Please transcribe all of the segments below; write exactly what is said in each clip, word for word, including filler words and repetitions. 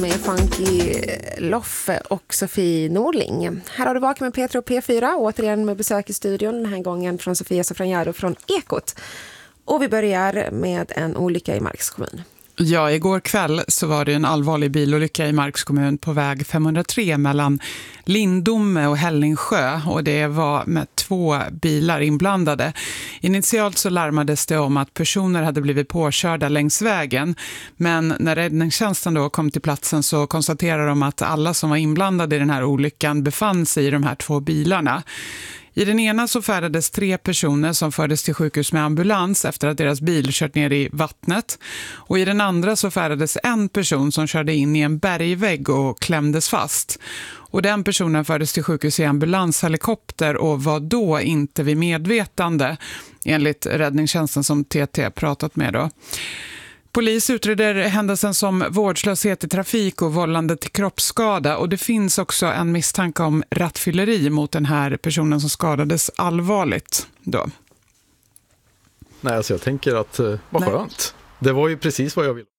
Med Funky Loffe och Sofie Norling. Här har du vakat med Petra och P fyra, återigen med besök i studion, den här gången från Sofia Sofranjaro från Ekot. Och vi börjar med en olycka i Marks kommun. Ja, igår kväll så var det en allvarlig bilolycka i Marks kommun på väg femhundratre mellan Lindome och Hällingsjö, och det var med två bilar inblandade. Initialt så larmades det om att personer hade blivit påkörda längs vägen, men när räddningstjänsten då kom till platsen så konstaterade de att alla som var inblandade i den här olyckan befann sig i de här två bilarna. I den ena så färdades tre personer som fördes till sjukhus med ambulans efter att deras bil kört ner i vattnet. Och i den andra så färdades en person som körde in i en bergvägg och klämdes fast. Och den personen fördes till sjukhus i ambulanshelikopter och var då inte vid medvetande, enligt räddningstjänsten som T T pratat med då. Polis utreder händelsen som vårdslöshet i trafik och vållande till kroppsskada, och det finns också en misstanke om rattfylleri mot den här personen som skadades allvarligt då. Nej, alltså jag tänker att eh, vad skönt. Det var ju precis vad jag ville.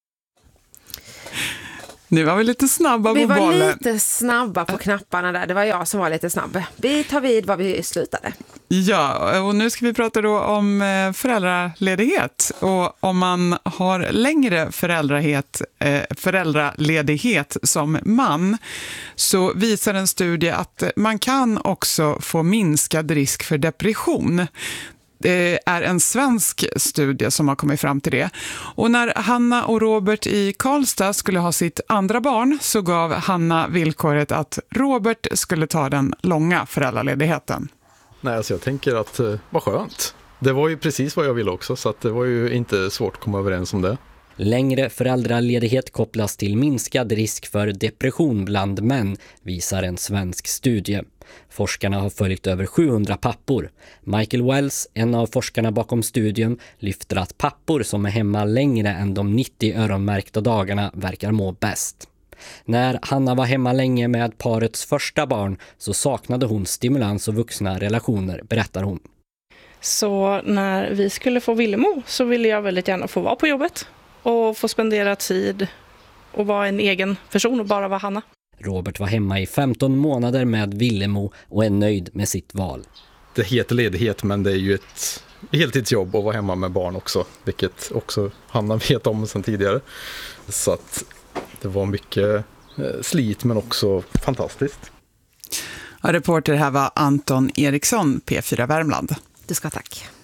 Nu var vi lite snabba vi på bollen. Vi var lite snabba på knapparna där. Det var jag som var lite snabb. Vi tar vid var vi slutade. Ja, och nu ska vi prata då om föräldraledighet. Och om man har längre föräldrahet, föräldraledighet som man, så visar en studie att man kan också få minskad risk för depression. Det är en svensk studie som har kommit fram till det. Och när Hanna och Robert i Karlstad skulle ha sitt andra barn så gav Hanna villkoret att Robert skulle ta den långa föräldraledigheten. Nej, alltså jag tänker att vad skönt. Det var ju precis vad jag ville också, så att det var ju inte svårt att komma överens om det. Längre föräldraledighet kopplas till minskad risk för depression bland män, visar en svensk studie. Forskarna har följt över sjuhundra pappor. Michael Wells, en av forskarna bakom studien, lyfter att pappor som är hemma längre än de nittio öronmärkta dagarna verkar må bäst. När Hanna var hemma länge med parets första barn så saknade hon stimulans och vuxna relationer, berättar hon. Så när vi skulle få Villemo så ville jag väldigt gärna få vara på jobbet och få spendera tid och vara en egen person och bara vara Hanna. Robert var hemma i femton månader med Villemo och är nöjd med sitt val. Det heter ledighet, men det är ju ett heltidsjobb att vara hemma med barn också, vilket också Hanna vet om sedan tidigare. Så att det var mycket slit men också fantastiskt. Ja, reporter här var Anton Eriksson, P fyra Värmland. Du ska tack.